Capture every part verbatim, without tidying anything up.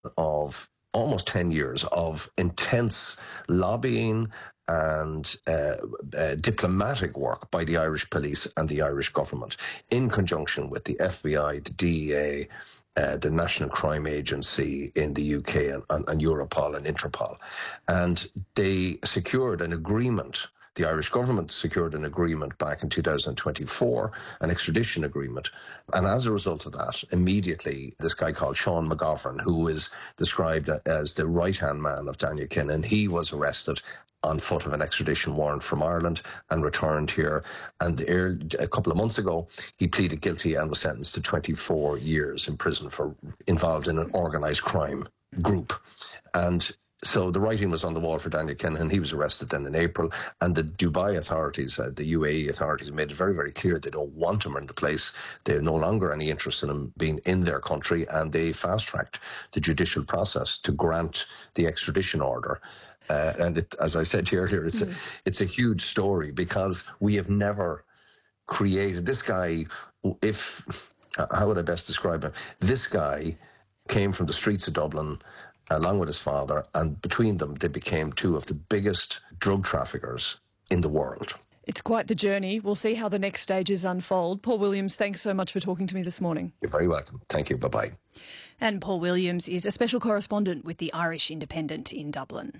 of almost ten years of intense lobbying and uh, uh, diplomatic work by the Irish police and the Irish government in conjunction with the F B I, the D E A, uh, the National Crime Agency in the U K and, and, and Europol and Interpol. And they secured an agreement. The Irish government secured an agreement back in two thousand twenty-four, an extradition agreement. And as a result of that, immediately this guy called Sean McGovern, who is described as the right-hand man of Daniel Kinnan, he was arrested on foot of an extradition warrant from Ireland and returned here. And a couple of months ago, he pleaded guilty and was sentenced to twenty-four years in prison for involved in an organised crime group. And so the writing was on the wall for Daniel Kinnan. He was arrested then in April, and the Dubai authorities, uh, the U A E authorities, made it very, very clear they don't want him in the place. They have no longer any interest in him being in their country, and they fast-tracked the judicial process to grant the extradition order. Uh, and it, as I said earlier, it's mm. a, it's a huge story because we have never created this guy. If how would I best describe him? This guy came from the streets of Dublin along with his father, and between them, they became two of the biggest drug traffickers in the world. It's quite the journey. We'll see how the next stages unfold. Paul Williams, thanks so much for talking to me this morning. You're very welcome. Thank you. Bye-bye. And Paul Williams is a special correspondent with the Irish Independent in Dublin.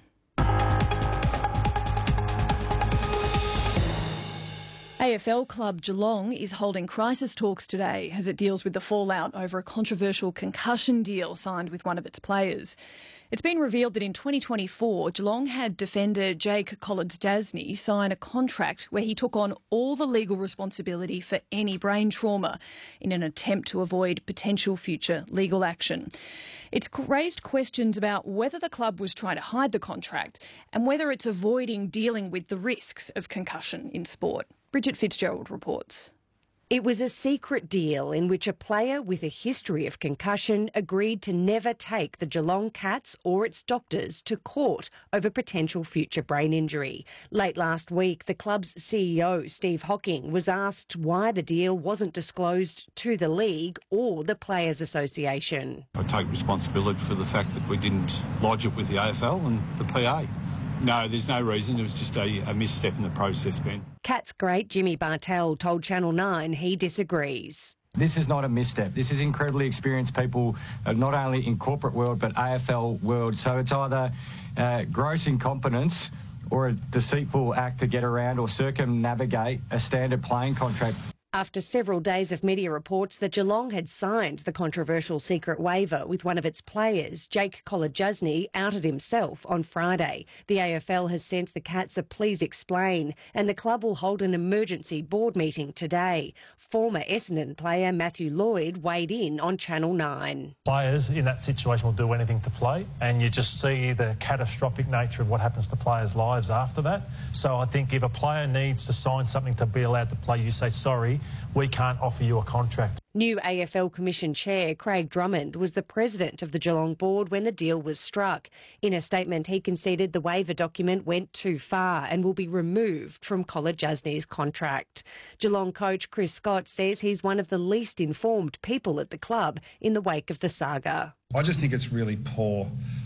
A F L club Geelong is holding crisis talks today as it deals with the fallout over a controversial concussion deal signed with one of its players. It's been revealed that in twenty twenty-four, Geelong had defender Jake Kolodjasny sign a contract where he took on all the legal responsibility for any brain trauma in an attempt to avoid potential future legal action. It's raised questions about whether the club was trying to hide the contract and whether it's avoiding dealing with the risks of concussion in sport. Bridget Fitzgerald reports. It was a secret deal in which a player with a history of concussion agreed to never take the Geelong Cats or its doctors to court over potential future brain injury. Late last week, the club's C E O, Steve Hocking, was asked why the deal wasn't disclosed to the league or the Players Association. I take responsibility for the fact that we didn't lodge it with the A F L and the P A. No, there's no reason. It was just a, a misstep in the process, Ben. Cats great Jimmy Bartell told Channel nine he disagrees. This is not a misstep. This is incredibly experienced people, uh, not only in corporate world, but A F L world. So it's either uh, gross incompetence or a deceitful act to get around or circumnavigate a standard playing contract. After several days of media reports that Geelong had signed the controversial secret waiver with one of its players, Jake Kolodjasny outed himself on Friday. The A F L has sent the Cats a please explain, and the club will hold an emergency board meeting today. Former Essendon player Matthew Lloyd weighed in on Channel nine. Players in that situation will do anything to play, and you just see the catastrophic nature of what happens to players' lives after that. So I think if a player needs to sign something to be allowed to play, you say, sorry, we can't offer you a contract. New A F L Commission Chair Craig Drummond was the president of the Geelong board when the deal was struck. In a statement, he conceded the waiver document went too far and will be removed from Kolodjasny's contract. Geelong coach Chris Scott says he's one of the least informed people at the club in the wake of the saga. I just think it's really poor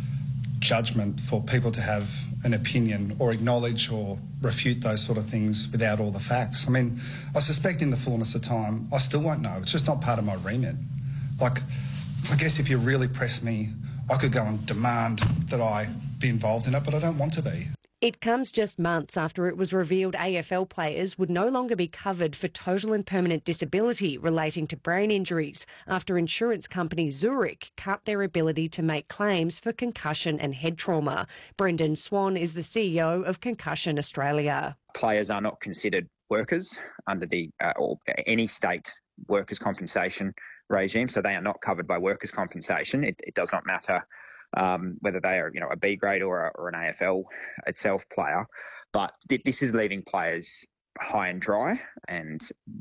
judgment for people to have an opinion or acknowledge or refute those sort of things without all the facts. I mean, I suspect in the fullness of time, I still won't know. It's just not part of my remit. Like, I guess if you really press me, I could go and demand that I be involved in it, but I don't want to be. It comes just months after it was revealed A F L players would no longer be covered for total and permanent disability relating to brain injuries after insurance company Zurich cut their ability to make claims for concussion and head trauma. Brendan Swan is the C E O of Concussion Australia. Players are not considered workers under the uh, or any state workers' compensation regime, so they are not covered by workers' compensation. It, it does not matter Um, whether they are, you know, a B grade or, a, or an A F L itself player. But th- this is leaving players high and dry, and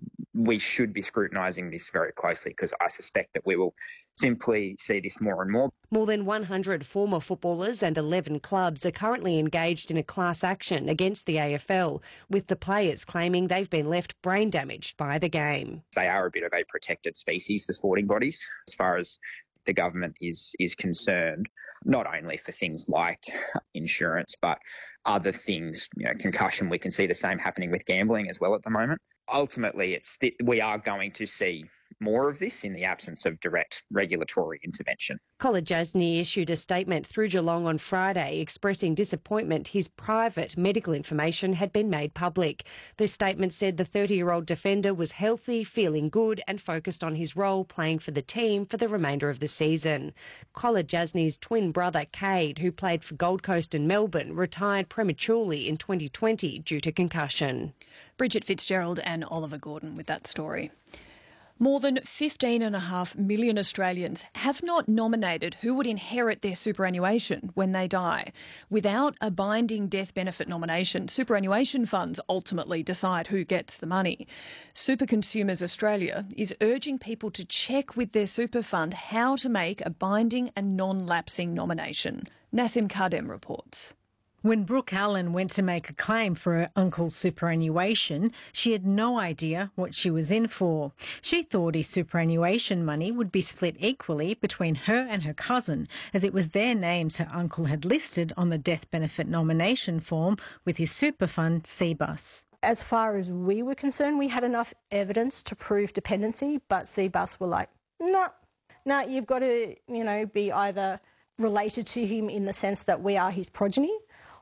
we should be scrutinising this very closely because I suspect that we will simply see this more and more. More than one hundred former footballers and eleven clubs are currently engaged in a class action against the A F L, with the players claiming they've been left brain damaged by the game. They are a bit of a protected species, the sporting bodies, as far as the government is is concerned, not only for things like insurance, but other things, you know, concussion. We can see the same happening with gambling as well at the moment. Ultimately, it's th- we are going to see more of this in the absence of direct regulatory intervention. Kolodjasny issued a statement through Geelong on Friday expressing disappointment his private medical information had been made public. The statement said the thirty-year-old defender was healthy, feeling good and focused on his role playing for the team for the remainder of the season. Kolodjasny's twin brother, Cade, who played for Gold Coast and Melbourne, retired prematurely in twenty twenty due to concussion. Bridget Fitzgerald and Oliver Gordon with that story. More than fifteen point five million Australians have not nominated who would inherit their superannuation when they die. Without a binding death benefit nomination, superannuation funds ultimately decide who gets the money. Super Consumers Australia is urging people to check with their super fund how to make a binding and non-lapsing nomination. Nassim Kardem reports. When Brooke Allen went to make a claim for her uncle's superannuation, she had no idea what she was in for. She thought his superannuation money would be split equally between her and her cousin, as it was their names her uncle had listed on the death benefit nomination form with his super fund, C B U S. As far as we were concerned, we had enough evidence to prove dependency, but C B U S were like, no, nah, no, nah, you've got to, you know, be either related to him in the sense that we are his progeny,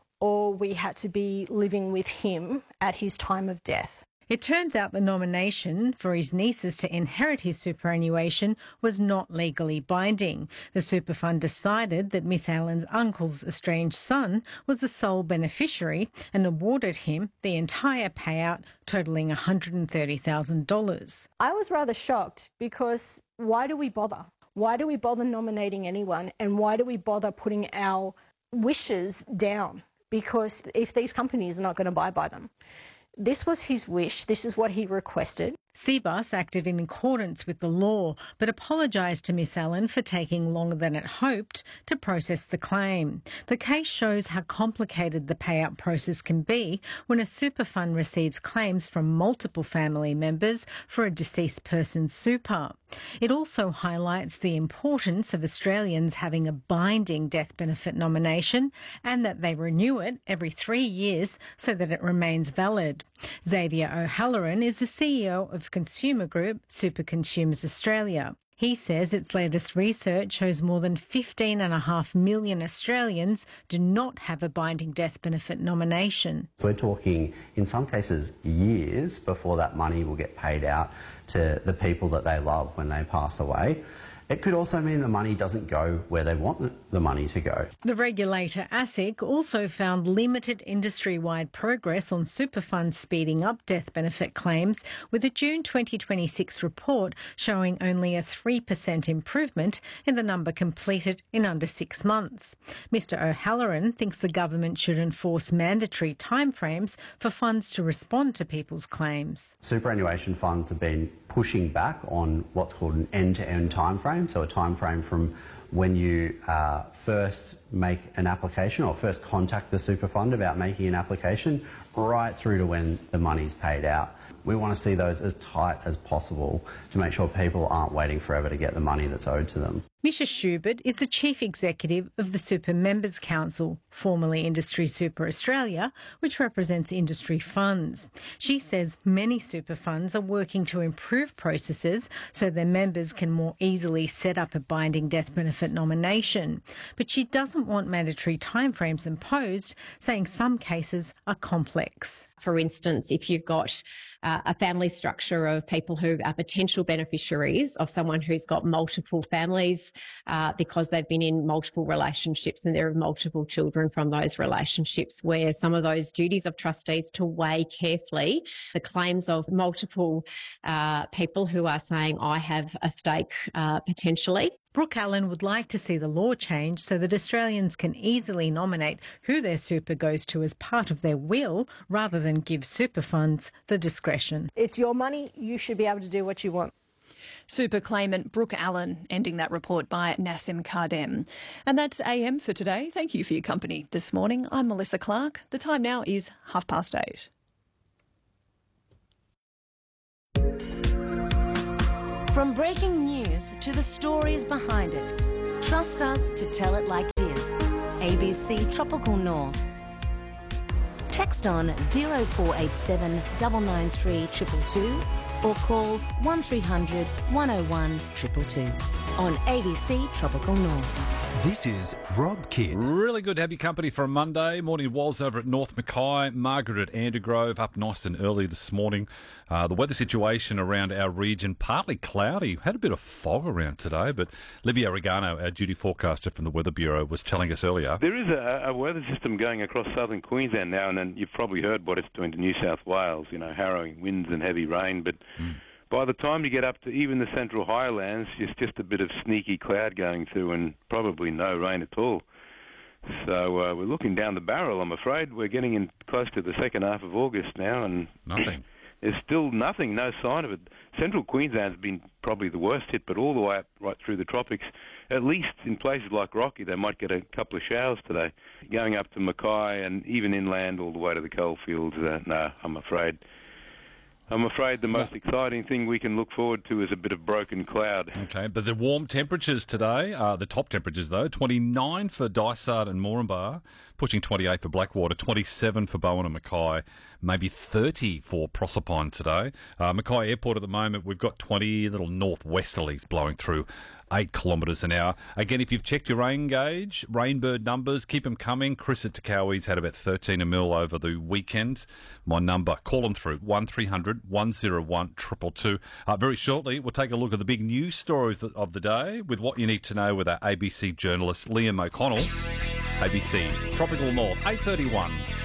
or we had to be living with him at his time of death. It turns out the nomination for his nieces to inherit his superannuation was not legally binding. The super fund decided that Miss Allen's uncle's estranged son was the sole beneficiary and awarded him the entire payout, totalling one hundred thirty thousand dollars. I was rather shocked because why do we bother? Why do we bother nominating anyone, and why do we bother putting our wishes down? Because if these companies are not going to buy by them. This was his wish. This is what he requested. C B U S acted in accordance with the law, but apologised to Miss Allen for taking longer than it hoped to process the claim. The case shows how complicated the payout process can be when a super fund receives claims from multiple family members for a deceased person's super. It also highlights the importance of Australians having a binding death benefit nomination and that they renew it every three years so that it remains valid. Xavier O'Halloran is the C E O of consumer group Super Consumers Australia. He says its latest research shows more than fifteen point five million Australians do not have a binding death benefit nomination. We're talking, in some cases, years before that money will get paid out to the people that they love when they pass away. It could also mean the money doesn't go where they want the money to go. The regulator ASIC also found limited industry-wide progress on super funds speeding up death benefit claims, with a June twenty twenty-six report showing only a three percent improvement in the number completed in under six months. Mister O'Halloran thinks the government should enforce mandatory timeframes for funds to respond to people's claims. Superannuation funds have been pushing back on what's called an end-to-end timeframe, so a timeframe from when you uh, first make an application or first contact the super fund about making an application right through to when the money's paid out. We want to see those as tight as possible to make sure people aren't waiting forever to get the money that's owed to them. Misha Schubert is the Chief Executive of the Super Members Council, formerly Industry Super Australia, which represents industry funds. She says many super funds are working to improve processes so their members can more easily set up a binding death benefit nomination. But she doesn't want mandatory timeframes imposed, saying some cases are complex. For instance, if you've got uh, a family structure of people who are potential beneficiaries of someone who's got multiple families uh, because they've been in multiple relationships and there are multiple children from those relationships, where some of those duties of trustees to weigh carefully the claims of multiple uh, people who are saying, I have a stake uh, potentially. Brooke Allen would like to see the law change so that Australians can easily nominate who their super goes to as part of their will, rather than give super funds the discretion. It's your money. You should be able to do what you want. Super claimant Brooke Allen, ending that report by Nassim Kardem. And that's A M for today. Thank you for your company this morning. I'm Melissa Clark. The time now is half past eight. From breaking news to the stories behind it, trust us to tell it like it is. A B C Tropical North. Text on zero four eight seven nine nine three two two two or call one three hundred one oh one two two two on A B C Tropical North. This is Rob Kidd. Really good to have your company for a Monday. Morning was over at North Mackay. Margaret at Andergrove up nice and early this morning. Uh, the weather situation around our region, partly cloudy. Had a bit of fog around today, but Livia Regano, our duty forecaster from the Weather Bureau, was telling us earlier. There is a, a weather system going across southern Queensland now, and then you've probably heard what it's doing to New South Wales, you know, harrowing winds and heavy rain, but... Mm. By the time you get up to even the central highlands, it's just a bit of sneaky cloud going through and probably no rain at all. So uh, we're looking down the barrel, I'm afraid. We're getting in close to the second half of August now, and nothing. There's still nothing, no sign of it. Central Queensland's been probably the worst hit, but all the way up right through the tropics. At least in places like Rocky, they might get a couple of showers today. Going up to Mackay and even inland all the way to the coalfields, uh, no, I'm afraid... I'm afraid the most exciting thing we can look forward to is a bit of broken cloud. Okay, but the warm temperatures today, uh, the top temperatures though, twenty-nine for Dysart and Moranbah, pushing twenty-eight for Blackwater, twenty-seven for Bowen and Mackay, maybe thirty for Proserpine today. Uh, Mackay Airport at the moment, we've got twenty little northwesterlies blowing through. eight kilometres an hour. Again, if you've checked your rain gauge, Rainbird numbers, keep them coming. Chris at Takawi's had about thirteen a mil over the weekend. My number, call them through, one three hundred one oh one two two two. Uh, very shortly, we'll take a look at the big news stories of the day with what you need to know with our A B C journalist, Liam O'Connell. A B C, Tropical North, eight thirty-one.